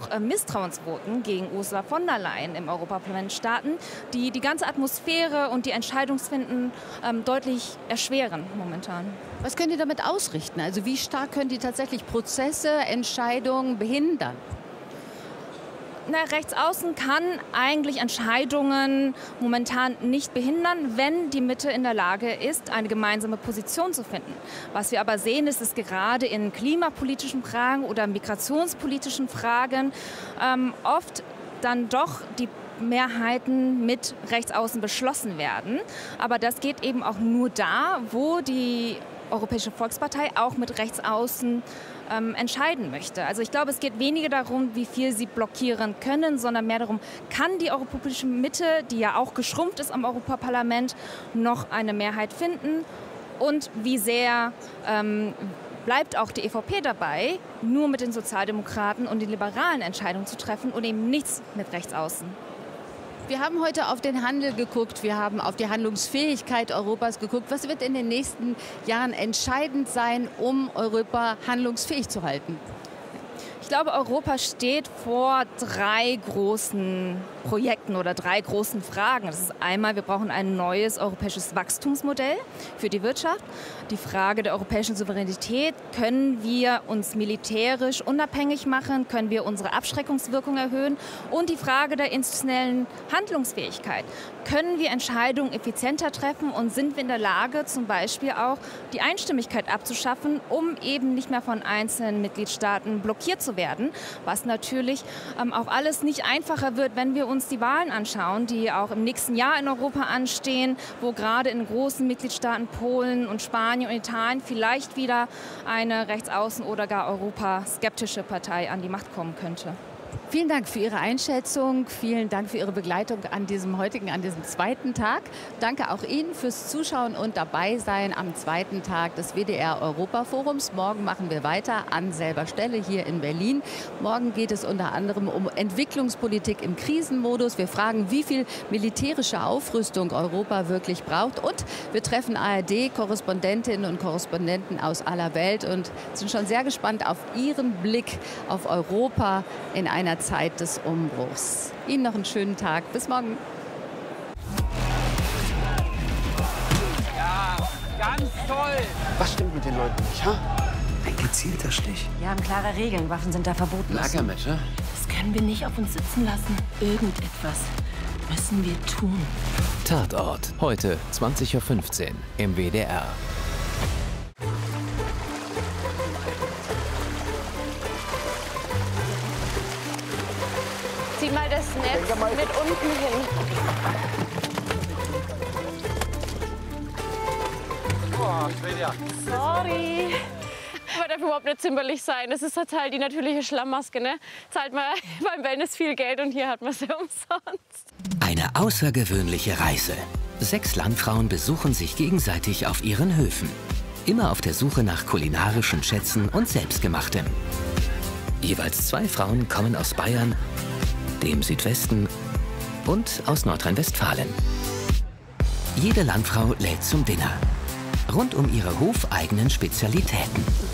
Misstrauensvoten gegen Ursula von der Leyen im Europaparlament starten, die die ganze Atmosphäre und die Entscheidungsfinden deutlich erschweren momentan. Was können die damit ausrichten? Also wie stark können die tatsächlich Prozesse, Entscheidungen behindern? Rechtsaußen kann eigentlich Entscheidungen momentan nicht behindern, wenn die Mitte in der Lage ist, eine gemeinsame Position zu finden. Was wir aber sehen, ist, dass gerade in klimapolitischen Fragen oder migrationspolitischen Fragen oft dann doch die Mehrheiten mit Rechtsaußen beschlossen werden. Aber das geht eben auch nur da, wo die Europäische Volkspartei auch mit Rechtsaußen entscheiden möchte. Also ich glaube, es geht weniger darum, wie viel sie blockieren können, sondern mehr darum, kann die europäische Mitte, die ja auch geschrumpft ist am Europaparlament, noch eine Mehrheit finden und wie sehr bleibt auch die EVP dabei, nur mit den Sozialdemokraten und den Liberalen Entscheidungen zu treffen und eben nichts mit Rechtsaußen. Wir haben heute auf den Handel geguckt, wir haben auf die Handlungsfähigkeit Europas geguckt. Was wird in den nächsten Jahren entscheidend sein, um Europa handlungsfähig zu halten? Ich glaube, Europa steht vor 3 großen Projekten oder 3 großen Fragen. Das ist einmal, wir brauchen ein neues europäisches Wachstumsmodell für die Wirtschaft. Die Frage der europäischen Souveränität. Können wir uns militärisch unabhängig machen? Können wir unsere Abschreckungswirkung erhöhen? Und die Frage der institutionellen Handlungsfähigkeit. Können wir Entscheidungen effizienter treffen und sind wir in der Lage, zum Beispiel auch die Einstimmigkeit abzuschaffen, um eben nicht mehr von einzelnen Mitgliedstaaten blockiert zu werden, was natürlich auch alles nicht einfacher wird, wenn wir uns die Wahlen anschauen, die auch im nächsten Jahr in Europa anstehen, wo gerade in großen Mitgliedstaaten Polen und Spanien und Italien vielleicht wieder eine rechtsaußen- oder gar europaskeptische Partei an die Macht kommen könnte. Vielen Dank für Ihre Einschätzung, vielen Dank für Ihre Begleitung an diesem zweiten Tag. Danke auch Ihnen fürs Zuschauen und Dabeisein am zweiten Tag des WDR-Europaforums. Morgen machen wir weiter an selber Stelle hier in Berlin. Morgen geht es unter anderem um Entwicklungspolitik im Krisenmodus. Wir fragen, wie viel militärische Aufrüstung Europa wirklich braucht. Und wir treffen ARD-Korrespondentinnen und Korrespondenten aus aller Welt und sind schon sehr gespannt auf Ihren Blick auf Europa in einer Zeit des Umbruchs. Ihnen noch einen schönen Tag. Bis morgen. Ja, ganz toll. Was stimmt mit den Leuten nicht, ha? Ein gezielter Stich. Wir haben klare Regeln. Waffen sind da verboten. Lagermesser? Das können wir nicht auf uns sitzen lassen. Irgendetwas müssen wir tun. Tatort. Heute 20:15 Uhr im WDR. Zieh mal das Netz mit unten hin. Oh, Svenja. Sorry. Aber darf überhaupt nicht zimperlich sein. Das ist total die natürliche Schlammmaske, ne? Zahlt man beim Wellness viel Geld und hier hat man sie umsonst. Eine außergewöhnliche Reise. 6 Landfrauen besuchen sich gegenseitig auf ihren Höfen. Immer auf der Suche nach kulinarischen Schätzen und Selbstgemachtem. Jeweils 2 Frauen kommen aus Bayern, dem Südwesten und aus Nordrhein-Westfalen. Jede Landfrau lädt zum Dinner. Rund um ihre hofeigenen Spezialitäten.